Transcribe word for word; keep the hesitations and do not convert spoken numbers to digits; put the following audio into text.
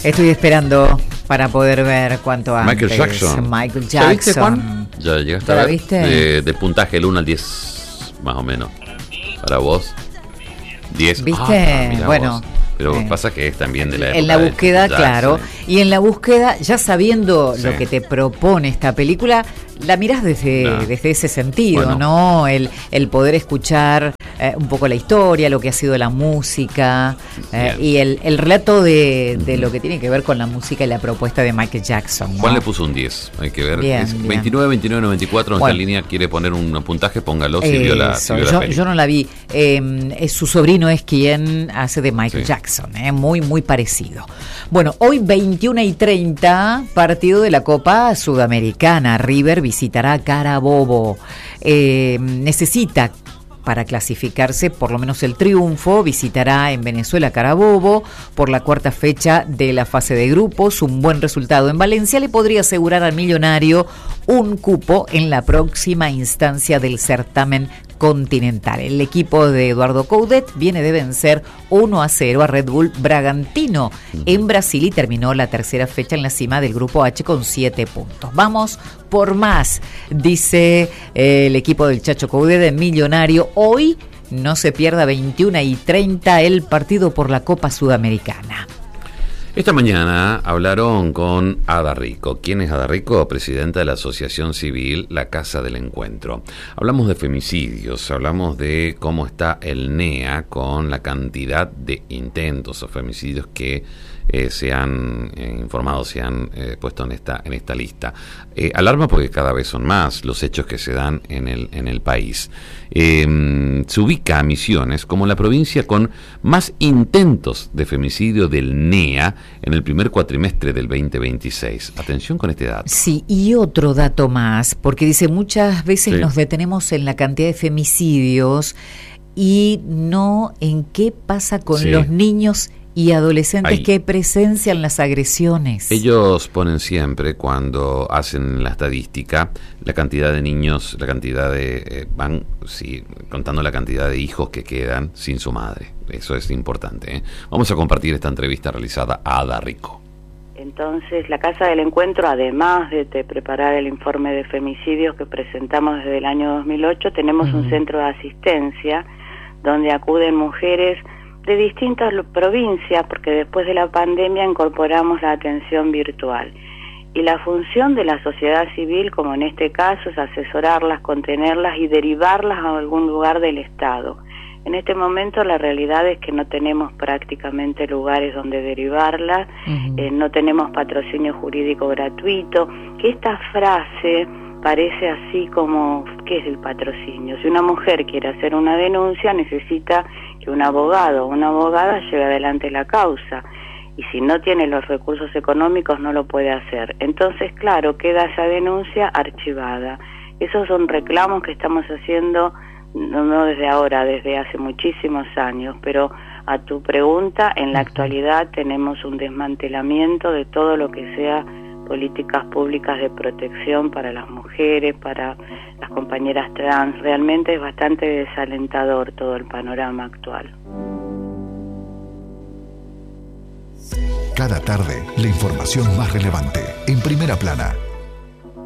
Estoy esperando para poder ver cuánto antes. Michael Jackson. Michael ¿Ya viste, Jackson. Juan? ¿Ya llegaste ¿Ya a la ver? viste? De, del puntaje del uno al diez, más o menos. Para vos. diez. ¿Viste? Ah, mirá Bueno. vos. Pero eh, pasa que es también de la época En la de búsqueda, Jackson. claro. Y en la búsqueda, ya sabiendo Sí. lo que te propone esta película, la mirás desde, No. desde ese sentido, Bueno. ¿no? El, el poder escuchar eh, un poco la historia, lo que ha sido la música eh, Bien. y el, el relato de, de lo que tiene que ver con la música y la propuesta de Michael Jackson, ¿no? Juan le puso un diez, hay que ver. Bien, Es bien. veintinueve, veintinueve, noventa y cuatro, en Bueno. esta línea quiere poner un puntaje, póngalo si vio la, si Eso, vio la yo, peli. yo no la vi. Eh, es- su sobrino es quien hace de Michael Sí. Jackson, eh, muy, muy parecido. Bueno, hoy veintiuna y treinta, partido de la Copa Sudamericana. River visitará Carabobo. Eh, necesita, para clasificarse, por lo menos el triunfo. Visitará en Venezuela Carabobo por la cuarta fecha de la fase de grupos. Un buen resultado en Valencia le podría asegurar al millonario un cupo en la próxima instancia del certamen continental. El equipo de Eduardo Coudet viene de vencer uno a cero a Red Bull Bragantino en Brasil y terminó la tercera fecha en la cima del grupo H con siete puntos. Vamos por más, dice eh, el equipo del Chacho Coudet de Millonario. Hoy no se pierda veintiuna y treinta el partido por la Copa Sudamericana. Esta mañana hablaron con Ada Rico. ¿Quién es Ada Rico? Presidenta de la Asociación Civil La Casa del Encuentro. Hablamos de femicidios, hablamos de cómo está el N E A con la cantidad de intentos o femicidios que eh, se han eh, informado, se han eh, puesto en esta en esta lista. Eh, alarma porque cada vez son más los hechos que se dan en el en el país. Eh, se ubica a Misiones como la provincia con más intentos de femicidio del N E A en el primer cuatrimestre del veinte veintiséis. Atención con este dato. Sí, y otro dato más, porque dice muchas veces Sí. nos detenemos en la cantidad de femicidios y no en qué pasa con Sí. los niños y adolescentes Ahí. que presencian las agresiones. Ellos ponen siempre, cuando hacen la estadística, la cantidad de niños, la cantidad de... Eh, van sí, contando la cantidad de hijos que quedan sin su madre. Eso es importante, ¿eh? Vamos a compartir esta entrevista realizada a Ada Rico. Entonces, la Casa del Encuentro, además de, de preparar el informe de femicidios que presentamos desde el año dos mil ocho, tenemos Ujú. un centro de asistencia donde acuden mujeres de distintas lo- provincias, porque después de la pandemia incorporamos la atención virtual. Y la función de la sociedad civil, como en este caso, es asesorarlas, contenerlas y derivarlas a algún lugar del Estado. En este momento la realidad es que no tenemos prácticamente lugares donde derivarlas, Ujú. eh, no tenemos patrocinio jurídico gratuito, que esta frase parece así como, ¿qué es el patrocinio? Si una mujer quiere hacer una denuncia, necesita que un abogado o una abogada lleve adelante la causa, y si no tiene los recursos económicos no lo puede hacer. Entonces, claro, queda esa denuncia archivada. Esos son reclamos que estamos haciendo, no, no desde ahora, desde hace muchísimos años, pero a tu pregunta, en la actualidad tenemos un desmantelamiento de todo lo que sea políticas públicas de protección para las mujeres, para las compañeras trans. Realmente es bastante desalentador todo el panorama actual. Cada tarde, la información más relevante, en Primera Plana.